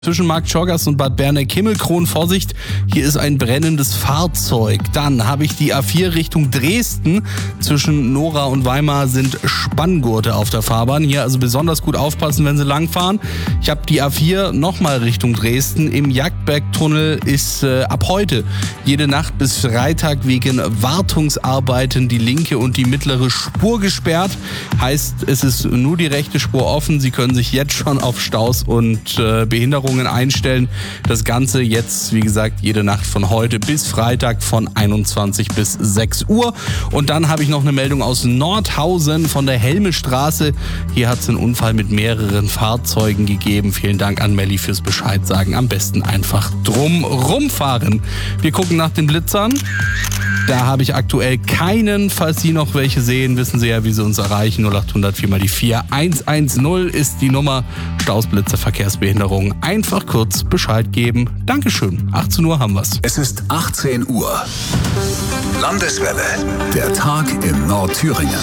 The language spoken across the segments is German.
Zwischen Markt Schoggers und Bad Berneck-Himmelkron, Vorsicht, hier ist ein brennendes Fahrzeug. Dann habe ich die A4 Richtung Dresden. Zwischen Nora und Weimar sind Spanngurte auf der Fahrbahn. Hier also besonders gut aufpassen, wenn Sie langfahren. Ich habe die A4 nochmal Richtung Dresden. Im Jagdbergtunnel ist ab heute jede Nacht bis Freitag wegen Wartungsarbeiten die linke und die mittlere Spur gesperrt. Heißt, es ist nur die rechte Spur offen. Sie können sich jetzt schon auf Staus und Behinderungen einstellen. Das Ganze jetzt, wie gesagt, jede Nacht von heute bis Freitag von 21 bis 6 Uhr. Und dann habe ich noch eine Meldung aus Nordhausen von der Helmestraße. Hier hat es einen Unfall mit mehreren Fahrzeugen gegeben. Vielen Dank an Melli fürs Bescheid sagen. Am besten einfach drum rumfahren. Wir gucken nach den Blitzern. Da habe ich aktuell keinen. Falls Sie noch welche sehen, wissen Sie ja, wie Sie uns erreichen. 0800 4 mal die 4 110 ist die Nummer. Staus, Blitze, Verkehrsbehinderung. Einfach kurz Bescheid geben. Dankeschön. 18 Uhr haben wir's. Es ist 18 Uhr. Landeswelle. Der Tag in Nordthüringen.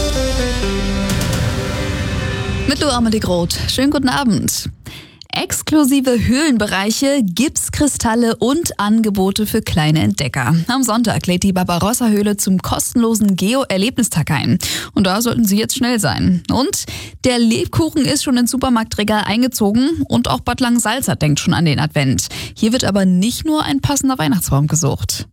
Mit Luamelie Groth. Schönen guten Abend. Exklusive Höhlenbereiche, Gipskristalle und Angebote für kleine Entdecker. Am Sonntag lädt die Barbarossa-Höhle zum kostenlosen Geo-Erlebnistag ein. Und da sollten Sie jetzt schnell sein. Und der Lebkuchen ist schon ins Supermarktregal eingezogen und auch Bad Langensalza denkt schon an den Advent. Hier wird aber nicht nur ein passender Weihnachtsbaum gesucht.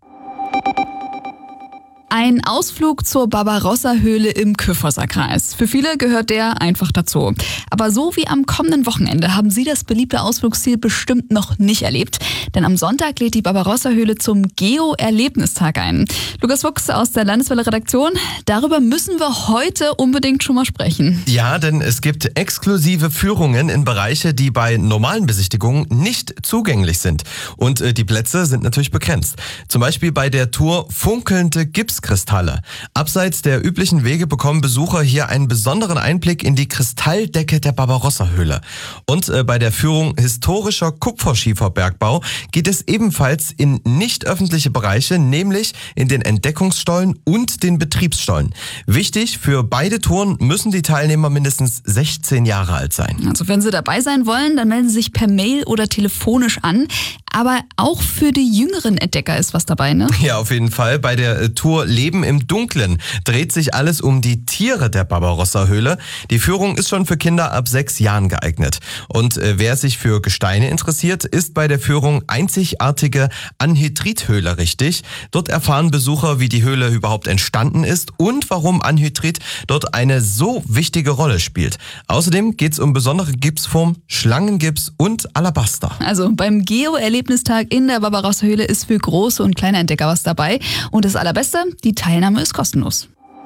Ein Ausflug zur Barbarossa-Höhle im Kyffhäuser Kreis. Für viele gehört der einfach dazu. Aber so wie am kommenden Wochenende haben Sie das beliebte Ausflugsziel bestimmt noch nicht erlebt. Denn am Sonntag lädt die Barbarossa-Höhle zum Geo-Erlebnistag ein. Lukas Fuchs aus der Landeswelle-Redaktion. Darüber müssen wir heute unbedingt schon mal sprechen. Ja, denn es gibt exklusive Führungen in Bereiche, die bei normalen Besichtigungen nicht zugänglich sind. Und die Plätze sind natürlich begrenzt. Zum Beispiel bei der Tour Funkelnde Gipskristalle. Abseits der üblichen Wege bekommen Besucher hier einen besonderen Einblick in die Kristalldecke der Barbarossa-Höhle. Und bei der Führung Historischer Kupferschieferbergbau geht es ebenfalls in nicht öffentliche Bereiche, nämlich in den Entdeckungsstollen und den Betriebsstollen. Wichtig, für beide Touren müssen die Teilnehmer mindestens 16 Jahre alt sein. Also wenn Sie dabei sein wollen, dann melden Sie sich per Mail oder telefonisch an. Aber auch für die jüngeren Entdecker ist was dabei, ne? Ja, auf jeden Fall. Bei der Tour Leben im Dunkeln dreht sich alles um die Tiere der Barbarossa-Höhle. Die Führung ist schon für Kinder ab 6 Jahren geeignet. Und wer sich für Gesteine interessiert, ist bei der Führung einzigartige Anhydrithöhle richtig. Dort erfahren Besucher, wie die Höhle überhaupt entstanden ist und warum Anhydrit dort eine so wichtige Rolle spielt. Außerdem geht es um besondere Gipsformen, Schlangengips und Alabaster. Also beim Geo-Erlebnistag in der Barbarossa-Höhle ist für große und kleine Entdecker was dabei. Und das Allerbeste, die Teilnahme ist kostenlos.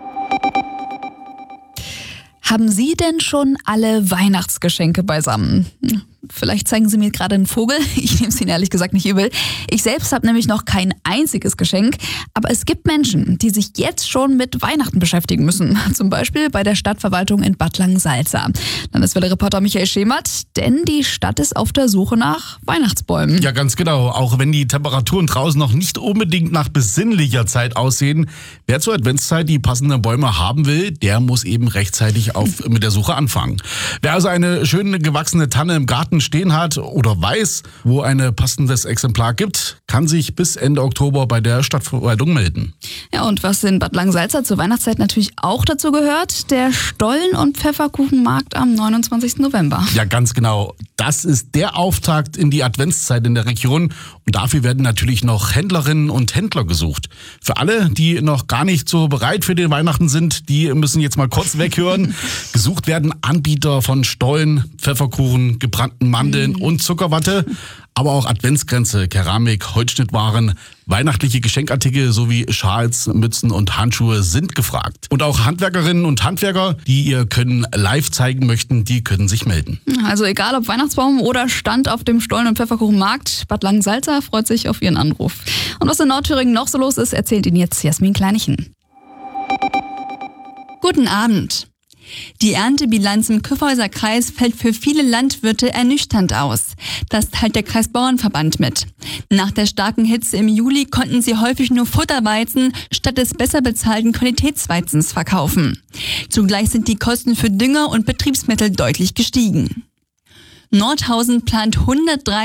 Haben Sie denn schon alle Weihnachtsgeschenke beisammen? Vielleicht zeigen Sie mir gerade einen Vogel. Ich nehme es Ihnen ehrlich gesagt nicht übel. Ich selbst habe nämlich noch kein einziges Geschenk. Aber es gibt Menschen, die sich jetzt schon mit Weihnachten beschäftigen müssen. Zum Beispiel bei der Stadtverwaltung in Bad Langensalza. Landeswelle-Reporter Michael Schemert. Denn die Stadt ist auf der Suche nach Weihnachtsbäumen. Ja, ganz genau. Auch wenn die Temperaturen draußen noch nicht unbedingt nach besinnlicher Zeit aussehen. Wer zur Adventszeit die passenden Bäume haben will, der muss eben rechtzeitig mit der Suche anfangen. Wer also eine schön gewachsene Tanne im Garten stehen hat oder weiß, wo ein passendes Exemplar gibt, kann sich bis Ende Oktober bei der Stadtverwaltung melden. Ja, und was in Bad Langensalza zur Weihnachtszeit natürlich auch dazu gehört, der Stollen- und Pfefferkuchenmarkt am 29. November. Ja, ganz genau. Das ist der Auftakt in die Adventszeit in der Region und dafür werden natürlich noch Händlerinnen und Händler gesucht. Für alle, die noch gar nicht so bereit für den Weihnachten sind, die müssen jetzt mal kurz weghören. Gesucht werden Anbieter von Stollen, Pfefferkuchen, gebrannten Mandeln und Zuckerwatte, aber auch Adventskränze, Keramik, Holzschnittwaren, weihnachtliche Geschenkartikel sowie Schals, Mützen und Handschuhe sind gefragt. Und auch Handwerkerinnen und Handwerker, die ihr Können live zeigen möchten, die können sich melden. Also egal ob Weihnachtsbaum oder Stand auf dem Stollen- und Pfefferkuchenmarkt, Bad Langensalza freut sich auf Ihren Anruf. Und was in Nordthüringen noch so los ist, erzählt Ihnen jetzt Jasmin Kleinichen. Guten Abend. Die Erntebilanz im Kyffhäuser Kreis fällt für viele Landwirte ernüchternd aus. Das teilt der Kreisbauernverband mit. Nach der starken Hitze im Juli konnten sie häufig nur Futterweizen statt des besser bezahlten Qualitätsweizens verkaufen. Zugleich sind die Kosten für Dünger und Betriebsmittel deutlich gestiegen. Nordhausen plant 103